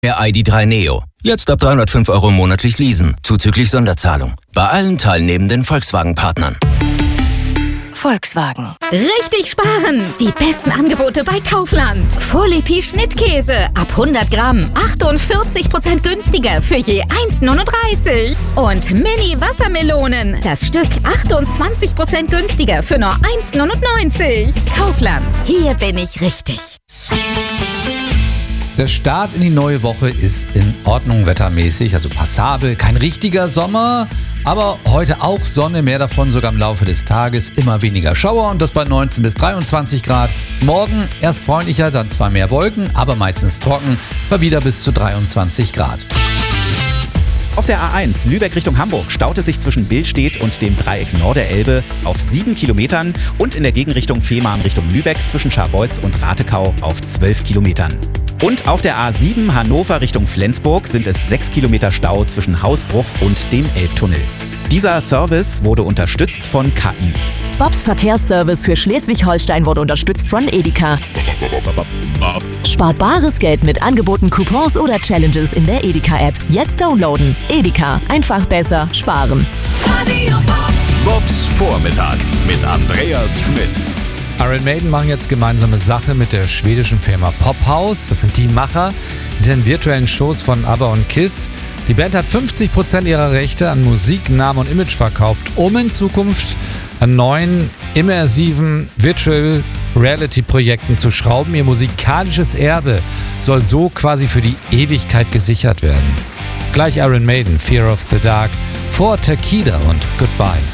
Der ID.3 Neo. Jetzt ab 305 € monatlich leasen, zuzüglich Sonderzahlung. Bei allen teilnehmenden Volkswagen-Partnern. Volkswagen. Richtig sparen! Die besten Angebote bei Kaufland. Fourlipi Schnittkäse ab 100 Gramm. 48% günstiger für je 1,39. Und Mini Wassermelonen. Das Stück 28% günstiger für nur 1,99. Kaufland. Hier bin ich richtig. Der Start in die neue Woche ist in Ordnung wettermäßig, also passabel. Kein richtiger Sommer, aber heute auch Sonne, mehr davon sogar im Laufe des Tages. Immer weniger Schauer und das bei 19 bis 23 Grad. Morgen erst freundlicher, dann zwar mehr Wolken, aber meistens trocken, bei wieder bis zu 23 Grad. Auf der A1 Lübeck Richtung Hamburg staut es sich zwischen Billstedt und dem Dreieck Norderelbe auf 7 Kilometern und in der Gegenrichtung Fehmarn Richtung Lübeck zwischen Scharbeutz und Ratekau auf 12 Kilometern. Und auf der A7 Hannover Richtung Flensburg sind es 6 Kilometer Stau zwischen Hausbruch und dem Elbtunnel. Dieser Service wurde unterstützt von KI. Bobs Verkehrsservice für Schleswig-Holstein wurde unterstützt von Edeka. Spart bares Geld mit Angeboten, Coupons oder Challenges in der Edeka-App. Jetzt downloaden. Edeka. Einfach besser sparen. Bobs Vormittag mit Andreas Schmidt. Iron Maiden machen jetzt gemeinsame Sache mit der schwedischen Firma Pophouse. Das sind die Macher dieser virtuellen Shows von ABBA und KISS. Die Band hat 50% ihrer Rechte an Musik, Namen und Image verkauft, um in Zukunft an neuen, immersiven Virtual Reality-Projekten zu schrauben. Ihr musikalisches Erbe soll so quasi für die Ewigkeit gesichert werden. Gleich Iron Maiden, Fear of the Dark, vor Tequila und Goodbye.